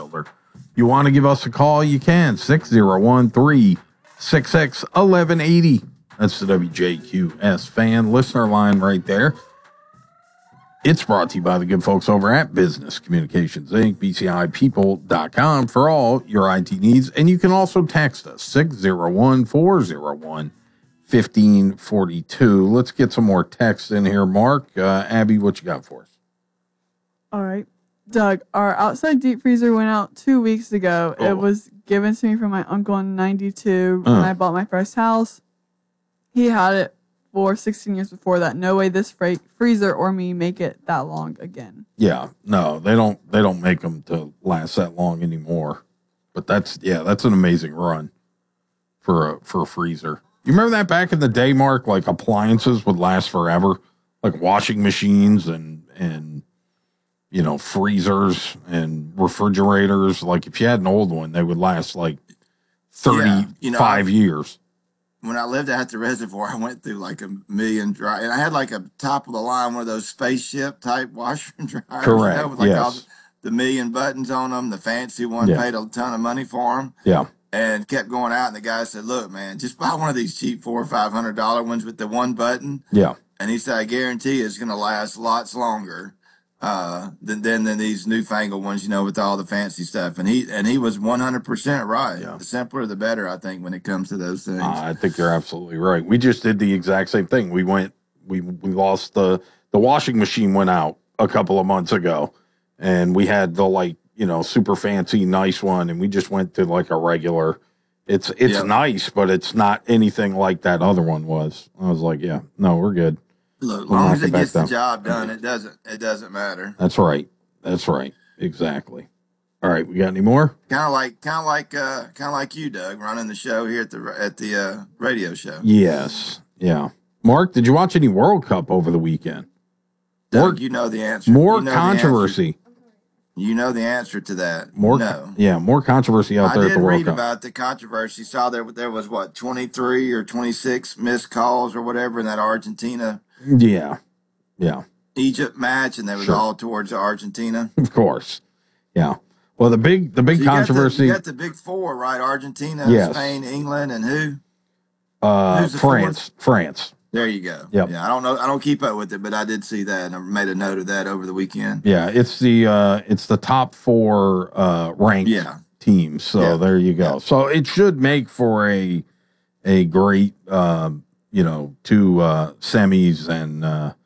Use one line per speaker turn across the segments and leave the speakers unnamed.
builder. You want to give us a call, you can. 601-366-1180. That's the WJQS fan listener line right there. It's brought to you by the good folks over at Business Communications Inc., bcipeople.com for all your IT needs. And you can also text us, 601-401-1542. Let's get some more text in here, Mark. Abby, what you got for us?
All right. Doug, our outside deep freezer went out 2 weeks ago.
Oh.
It was given to me from my uncle in 92 when I bought my first house. He had it for 16 years before that. No way this freezer or me make it that long again.
Yeah, no, they don't make them to last that long anymore. But that's an amazing run for a freezer. You remember that back in the day, Mark? Like appliances would last forever, like washing machines and freezers and refrigerators. Like if you had an old one, they would last like 35 years.
When I lived out at the reservoir, I went through like a million dry, and I had like a top of the line, one of those spaceship type washer and dryers.
Correct.
With like all the million buttons on them, the fancy one, paid a ton of money for them.
Yeah.
And kept going out, and the guy said, "Look, man, just buy one of these cheap $400 or $500 ones with the one button."
Yeah.
And he said, "I guarantee it's going to last lots longer than these newfangled ones, with all the fancy stuff." And he was 100% right. Yeah. The simpler, the better, I think, when it comes to those things.
I think you're absolutely right. We just did the exact same thing. We lost the washing machine went out a couple of months ago, and we had the super fancy, nice one, and we just went to like a regular. It's nice, but it's not anything like that other one was. I was like, yeah, no, we're good.
Look, as long as it gets the job done, it doesn't matter.
That's right. Exactly. All right, we got any more?
Kind of like you, Doug, running the show here at the radio show.
Yes. Yeah. Mark, did you watch any World Cup over the weekend?
Doug, you know the answer.
More controversy.
You know the answer to that.
More controversy out there at the World Cup.
I did read about the controversy. Saw there was 23 or 26 missed calls or whatever in that Argentina.
Yeah.
Egypt match, and they was all towards Argentina.
Of course. Yeah. Well, the big controversy.
You got the big four, right? Argentina, Spain, England, and who?
France.
There you go.
Yep.
Yeah, I don't know. I don't keep up with it, but I did see that, and I made a note of that over the weekend.
Yeah, it's the top four ranked teams. So there you go. Yeah. So it should make for a great two semis and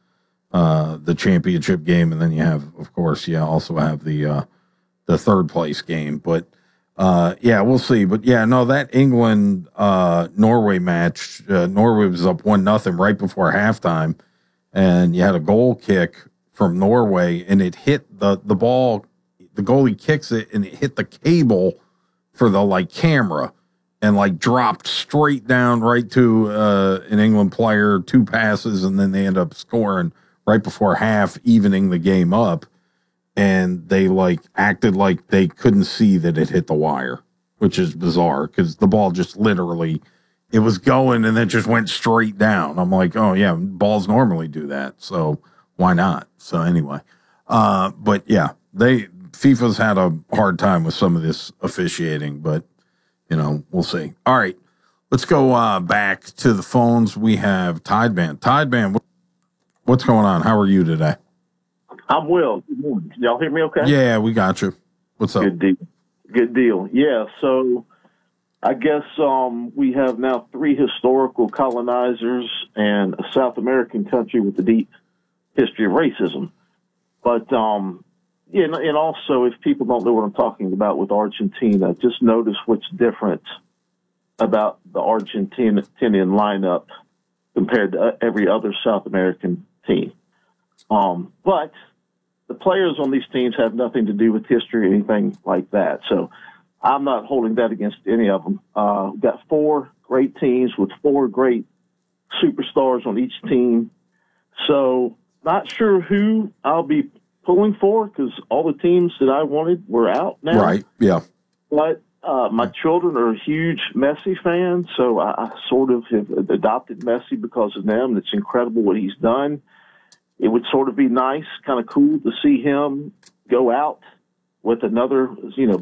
the championship game, and then you have, of course, also have the third place game. But we'll see. But that England Norway match, Norway was up 1-0 right before halftime, and you had a goal kick from Norway, and it hit the ball. The goalie kicks it, and it hit the cable for the camera, and dropped straight down right to an England player, 2 passes, and then they end up scoring right before half, evening the game up. And they acted like they couldn't see that it hit the wire, which is bizarre because the ball just literally, it was going and then just went straight down. I'm like, oh yeah, balls normally do that, so why not? So anyway, but yeah, FIFA's had a hard time with some of this officiating, but we'll see. All right, let's go back to the phones. We have Tideband. What's going on? How are you today?
I'm well. Good morning. Can y'all hear me okay?
Yeah, we got you. What's up?
Good deal. Yeah, so I guess we have now 3 historical colonizers and a South American country with a deep history of racism. But, and also, if people don't know what I'm talking about with Argentina, just notice what's different about the Argentinian lineup compared to every other South American team. But the players on these teams have nothing to do with history or anything like that. So I'm not holding that against any of them. We've got 4 great teams with 4 great superstars on each team. So not sure who I'll be pulling for because all the teams that I wanted were out now.
Right, yeah.
But my children are huge Messi fans, so I sort of have adopted Messi because of them. It's incredible what he's done. It would sort of be nice, kind of cool to see him go out with another,